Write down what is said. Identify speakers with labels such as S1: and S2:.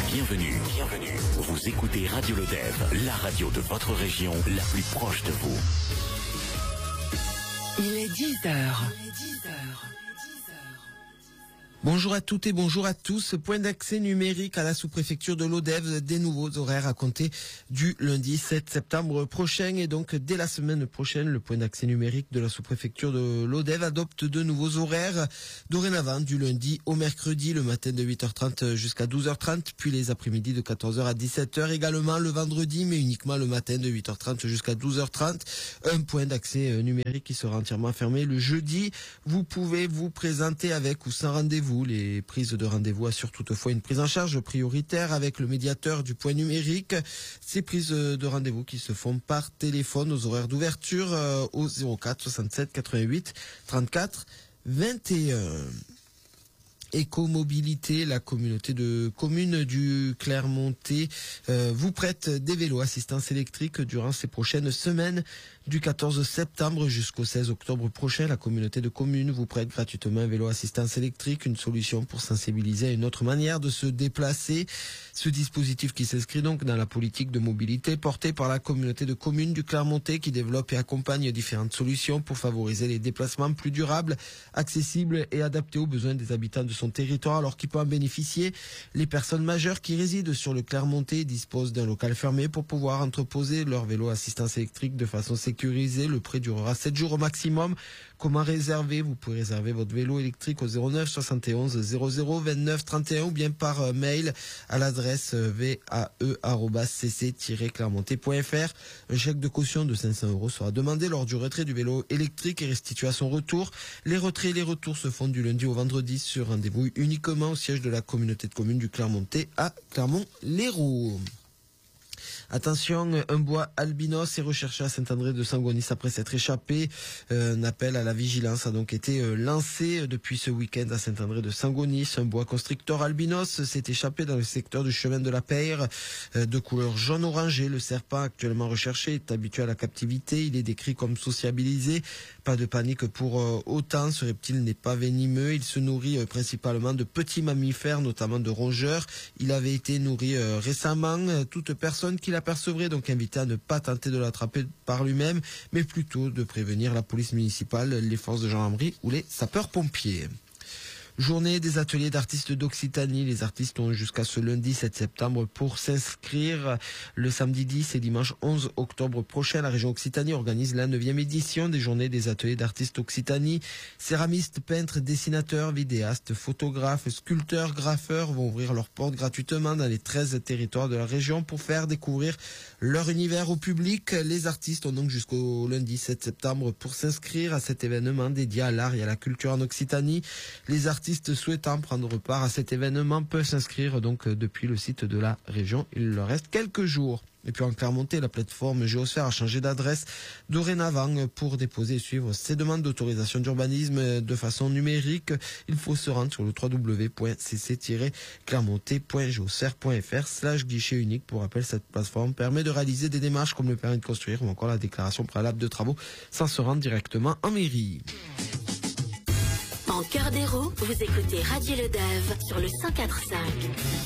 S1: Bienvenue. Vous écoutez Radio Lodève, la radio de votre région, la plus proche de vous.
S2: Il est 10h.
S3: Bonjour à toutes et bonjour à tous. Point d'accès numérique à la sous-préfecture de l'Odève, des nouveaux horaires à compter du lundi 7 septembre prochain. Et donc, dès la semaine prochaine, le point d'accès numérique de la sous-préfecture de l'Odève adopte de nouveaux horaires. Dorénavant, du lundi au mercredi, le matin de 8h30 jusqu'à 12h30, puis les après-midi de 14h à 17h. Également le vendredi, mais uniquement le matin de 8h30 jusqu'à 12h30. Un point d'accès numérique qui sera entièrement fermé le jeudi. Vous pouvez vous présenter avec ou sans rendez-vous. Les prises de rendez-vous assurent toutefois une prise en charge prioritaire avec le médiateur du point numérique. Ces prises de rendez-vous qui se font par téléphone aux horaires d'ouverture au 04 67 88 34 21. Écomobilité, la communauté de communes du Clermontais vous prête des vélos assistance électrique durant ces prochaines semaines. Du 14 septembre jusqu'au 16 octobre prochain, la communauté de communes vous prête gratuitement un vélo assistance électrique, une solution pour sensibiliser à une autre manière de se déplacer. Ce dispositif qui s'inscrit donc dans la politique de mobilité portée par la communauté de communes du Clermontais qui développe et accompagne différentes solutions pour favoriser les déplacements plus durables, accessibles et adaptés aux besoins des habitants de son territoire. Alors qui peut en bénéficier? Les personnes majeures qui résident sur le Clermontais disposent d'un local fermé pour pouvoir entreposer leur vélo assistance électrique de façon sécurisée. Le prêt durera 7 jours au maximum. Comment réserver? Vous pouvez réserver votre vélo électrique au 09 71 00 29 31 ou bien par mail à l'adresse vae@cc-clermontais.fr. Un chèque de caution de 500 € sera demandé lors du retrait du vélo électrique et restitué à son retour. Les retraits et les retours se font du lundi au vendredi sur rendez-vous uniquement au siège de la communauté de communes du Clermontais à Clermont-Lérault. Attention, un bois albinos est recherché à Saint-André de Sangonis après s'être échappé. Un appel à la vigilance a donc été lancé depuis ce week-end à Saint-André de Sangonis. Un bois constrictor albinos s'est échappé dans le secteur du chemin de la Peyre, de couleur jaune-orangé. Le serpent actuellement recherché est habitué à la captivité. Il est décrit comme sociabilisé. Pas de panique pour autant. Ce reptile n'est pas venimeux. Il se nourrit principalement de petits mammifères, notamment de rongeurs. Il avait été nourri récemment. Toute personne qui l'apercevrait donc invité à ne pas tenter de l'attraper par lui-même, mais plutôt de prévenir la police municipale, les forces de gendarmerie ou les sapeurs-pompiers. Journée des ateliers d'artistes d'Occitanie. Les artistes ont jusqu'à ce lundi 7 septembre pour s'inscrire. Le samedi 10 et dimanche 11 octobre prochain, la région Occitanie organise la 9e édition des journées des ateliers d'artistes Occitanie. Céramistes, peintres, dessinateurs, vidéastes, photographes, sculpteurs, graffeurs vont ouvrir leurs portes gratuitement dans les 13 territoires de la région pour faire découvrir leur univers au public. Les artistes ont donc jusqu'au lundi 7 septembre pour s'inscrire à cet événement dédié à l'art et à la culture en Occitanie. Les artistes souhaitant prendre part à cet événement peuvent s'inscrire donc depuis le site de la région. Il leur reste quelques jours. Et puis en Clermontais, la plateforme Géosphère a changé d'adresse dorénavant pour déposer et suivre ses demandes d'autorisation d'urbanisme de façon numérique. Il faut se rendre sur le www.cc-clermontais.geosphère.fr/guichet unique. Pour rappel, cette plateforme permet de réaliser des démarches comme le permis de construire ou encore la déclaration préalable de travaux sans se rendre directement en mairie.
S2: En cœur d'Hérault, vous écoutez Radio Lodève sur le 104.5.